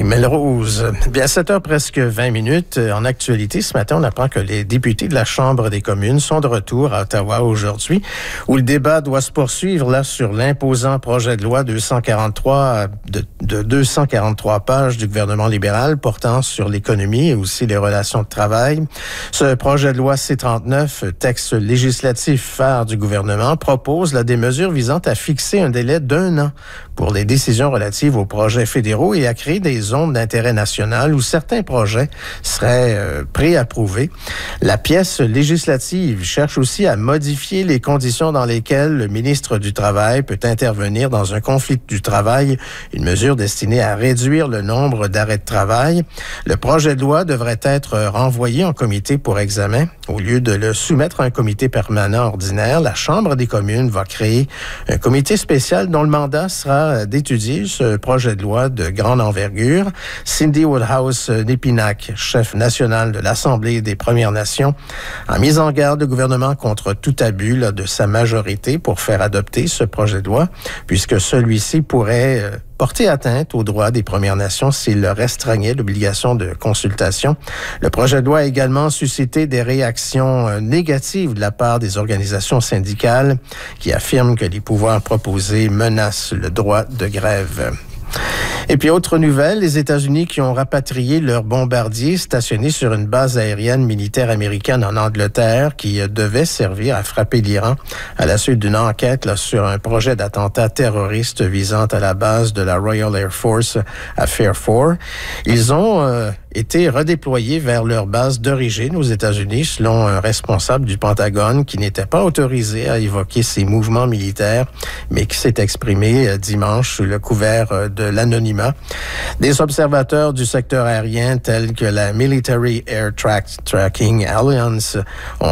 Melrose. Bien, 7h presque 20 minutes. En actualité, ce matin, on apprend que les députés de la Chambre des communes sont de retour à Ottawa aujourd'hui, où le débat doit se poursuivre là sur l'imposant projet de loi 243 de 243 pages du gouvernement libéral portant sur l'économie et aussi les relations de travail. Ce projet de loi C-39, texte législatif phare du gouvernement, propose là des mesures visant à fixer un délai d'1 an pour les décisions relatives aux projets fédéraux et à créer des zones d'intérêt national où certains projets seraient préapprouvés. La pièce législative cherche aussi à modifier les conditions dans lesquelles le ministre du Travail peut intervenir dans un conflit du travail, une mesure destinée à réduire le nombre d'arrêts de travail. Le projet de loi devrait être renvoyé en comité pour examen. Au lieu de le soumettre à un comité permanent ordinaire, la Chambre des communes va créer un comité spécial dont le mandat sera d'étudier ce projet de loi de grande envergure. Cindy Woodhouse-Népinac, chef national de l'Assemblée des Premières Nations, a mis en garde le gouvernement contre tout abus de sa majorité pour faire adopter ce projet de loi, puisque celui-ci pourrait porter atteinte aux droits des Premières Nations s'il leur restreignait l'obligation de consultation. Le projet de loi a également suscité des réactions négatives de la part des organisations syndicales qui affirment que les pouvoirs proposés menacent le droit de grève. Et puis, autre nouvelle, les États-Unis qui ont rapatrié leurs bombardiers stationnés sur une base aérienne militaire américaine en Angleterre qui devait servir à frapper l'Iran à la suite d'une enquête là, sur un projet d'attentat terroriste visant à la base de la Royal Air Force à Fairford. Ils ont été redéployés vers leur base d'origine aux États-Unis, selon un responsable du Pentagone qui n'était pas autorisé à évoquer ces mouvements militaires, mais qui s'est exprimé dimanche sous le couvert de l'anonymat. Des observateurs du secteur aérien tels que la Military Air Tracking Alliance ont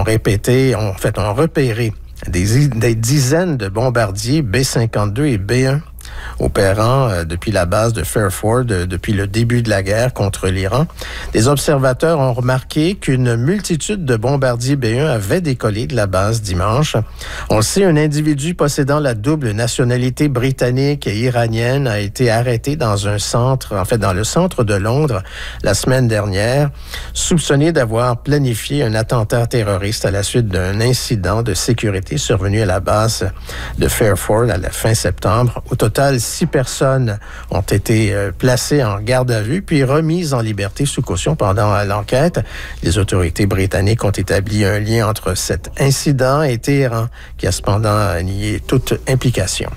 repéré des dizaines de bombardiers B-52 et B-1 opérant depuis la base de Fairford depuis le début de la guerre contre l'Iran. Des observateurs ont remarqué qu'une multitude de bombardiers B-1 avaient décollé de la base dimanche. On le sait, un individu possédant la double nationalité britannique et iranienne a été arrêté dans le centre de Londres la semaine dernière, soupçonné d'avoir planifié un attentat terroriste à la suite d'un incident de sécurité survenu à la base de Fairford à la fin septembre. Au total, 6 personnes ont été placées en garde à vue puis remises en liberté sous caution pendant l'enquête. Les autorités britanniques ont établi un lien entre cet incident et Téhéran, qui a cependant nié toute implication.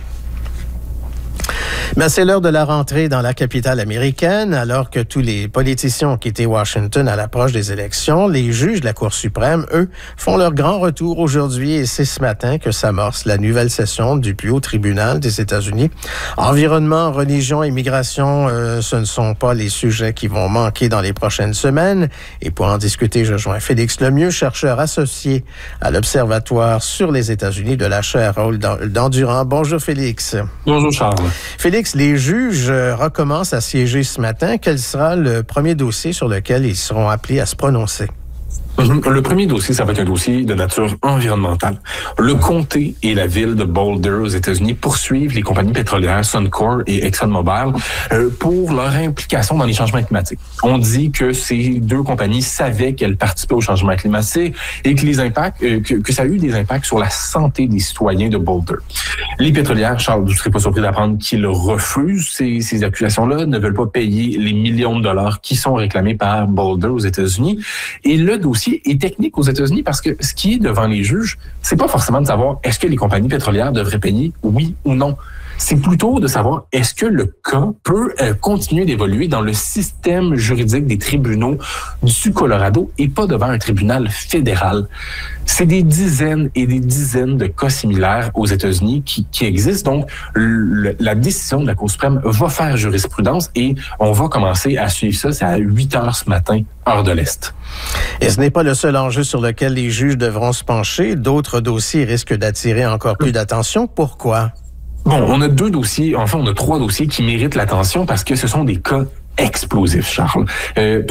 Mais c'est l'heure de la rentrée dans la capitale américaine. Alors que tous les politiciens ont quitté Washington à l'approche des élections, les juges de la Cour suprême, eux, font leur grand retour aujourd'hui et c'est ce matin que s'amorce la nouvelle session du plus haut tribunal des États-Unis. Environnement, religion, immigration, ce ne sont pas les sujets qui vont manquer dans les prochaines semaines. Et pour en discuter, je joins Félix Lemieux, chercheur associé à l'Observatoire sur les États-Unis de la chaire Raoul Dandurand. Bonjour Félix. Bonjour Charles. Félix, les juges recommencent à siéger ce matin. Quel sera le premier dossier sur lequel ils seront appelés à se prononcer? Le premier dossier, ça va être un dossier de nature environnementale. Le comté et la ville de Boulder aux États-Unis poursuivent les compagnies pétrolières Suncor et ExxonMobil pour leur implication dans les changements climatiques. On dit que ces deux compagnies savaient qu'elles participaient au changement climatique et que les impacts, que ça a eu des impacts sur la santé des citoyens de Boulder. Les pétrolières, Charles, vous ne serez pas surpris d'apprendre qu'ils refusent ces accusations-là, ne veulent pas payer les millions de dollars qui sont réclamés par Boulder aux États-Unis. Et le dossier est technique aux États-Unis parce que ce qui est devant les juges, c'est pas forcément de savoir est-ce que les compagnies pétrolières devraient payer oui ou non. C'est plutôt de savoir est-ce que le cas peut continuer d'évoluer dans le système juridique des tribunaux du Colorado et pas devant un tribunal fédéral. C'est des dizaines et des dizaines de cas similaires aux États-Unis qui existent. Donc, la décision de la Cour suprême va faire jurisprudence et on va commencer à suivre ça. C'est à 8 heures ce matin, heure de l'Est. Et ce n'est pas le seul enjeu sur lequel les juges devront se pencher. D'autres dossiers risquent d'attirer encore plus d'attention. Pourquoi? Bon, on a 2 dossiers, enfin on a 3 dossiers qui méritent l'attention parce que ce sont des cas explosifs, Charles.